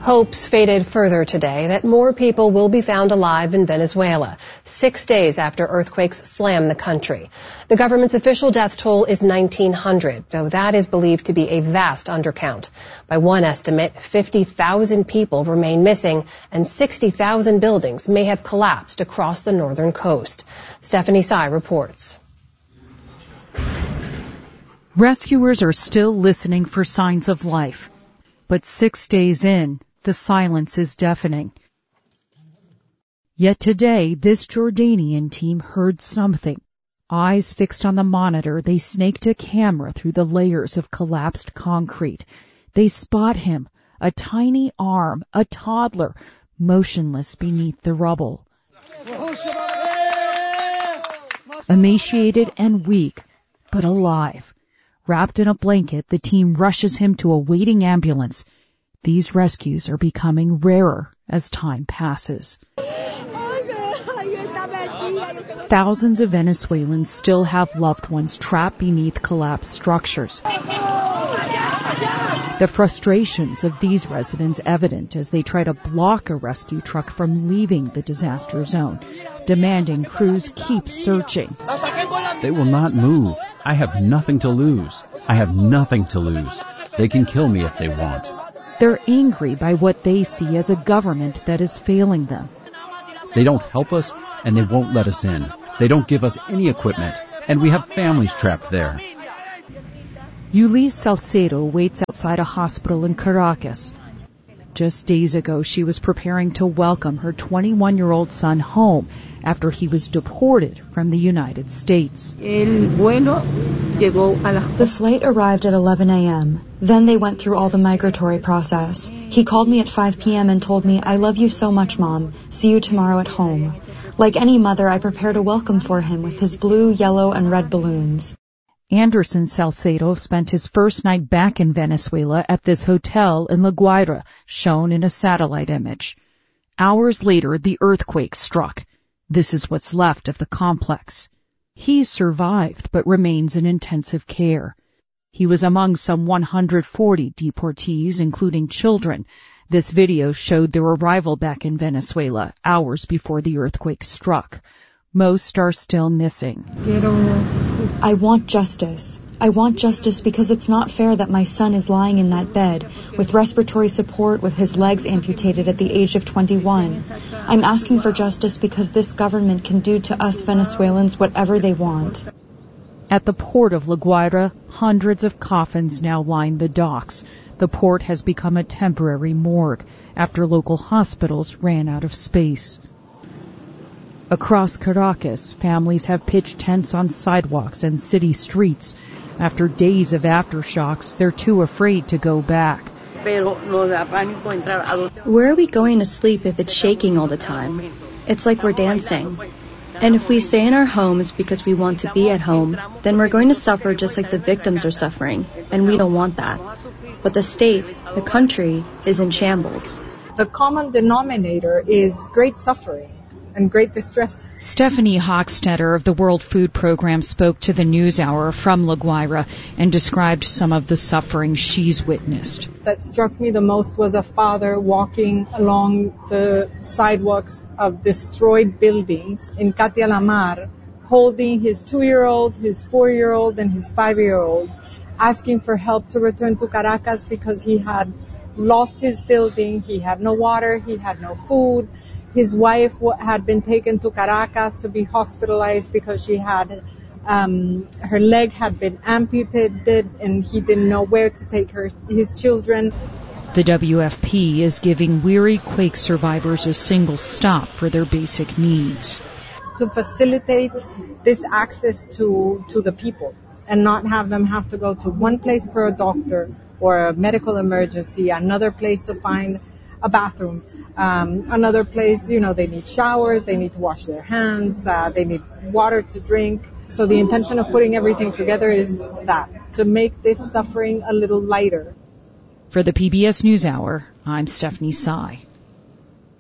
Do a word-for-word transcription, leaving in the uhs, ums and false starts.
Hopes faded further today that more people will be found alive in Venezuela, six days after earthquakes slammed the country. The government's official death toll is nineteen hundred, though that is believed to be a vast undercount. By one estimate, fifty thousand people remain missing and sixty thousand buildings may have collapsed across the northern coast. Stephanie Tsai reports. Rescuers are still listening for signs of life, but six days in, the silence is deafening. Yet today, this Jordanian team heard something. Eyes fixed on the monitor, they snaked a camera through the layers of collapsed concrete. They spot him, a tiny arm, a toddler, motionless beneath the rubble. Emaciated and weak, but alive. Wrapped in a blanket, the team rushes him to a waiting ambulance. These rescues are becoming rarer as time passes. Thousands of Venezuelans still have loved ones trapped beneath collapsed structures. The frustrations of these residents evident as they try to block a rescue truck from leaving the disaster zone, demanding crews keep searching. They will not move. I have nothing to lose. I have nothing to lose. They can kill me if they want. They're angry by what they see as a government that is failing them. They don't help us, and they won't let us in. They don't give us any equipment, and we have families trapped there. Yulis Salcedo waits outside a hospital in Caracas. Just days ago, she was preparing to welcome her twenty-one-year-old son home after he was deported from the United States. The flight arrived at eleven a.m. Then they went through all the migratory process. He called me at five p.m. and told me, "I love you so much, Mom. See you tomorrow at home." Like any mother, I prepared a welcome for him with his blue, yellow, and red balloons. Anderson Salcedo spent his first night back in Venezuela at this hotel in La Guaira, shown in a satellite image. Hours later, the earthquake struck. This is what's left of the complex. He survived, but remains in intensive care. He was among some one hundred forty deportees, including children. This video showed their arrival back in Venezuela, hours before the earthquake struck. Most are still missing. I want justice. I want justice because it's not fair that my son is lying in that bed with respiratory support with his legs amputated at the age of twenty-one. I'm asking for justice because this government can do to us Venezuelans whatever they want. At the port of La Guaira, hundreds of coffins now line the docks. The port has become a temporary morgue after local hospitals ran out of space. Across Caracas, families have pitched tents on sidewalks and city streets. After days of aftershocks, they're too afraid to go back. Where are we going to sleep if it's shaking all the time? It's like we're dancing. And if we stay in our homes because we want to be at home, then we're going to suffer just like the victims are suffering, and we don't want that. But the state, the country, is in shambles. The common denominator is great suffering and great distress. Stephanie Hochstetter of the World Food Program spoke to the NewsHour from La Guaira and described some of the suffering she's witnessed. That struck me the most was a father walking along the sidewalks of destroyed buildings in Katia La Mar, holding his two-year-old, his four-year-old, and his five-year-old, asking for help to return to Caracas because he had lost his building, he had no water, he had no food. His wife had been taken to Caracas to be hospitalized because she had, um, her leg had been amputated and he didn't know where to take her, his children. The W F P is giving weary quake survivors a single stop for their basic needs. To facilitate this access to, to the people and not have them have to go to one place for a doctor or a medical emergency, another place to find a bathroom, um, another place, you know, they need showers, they need to wash their hands, uh, they need water to drink. So the intention of putting everything together is that, to make this suffering a little lighter. For the P B S NewsHour, I'm Stephanie Tsai.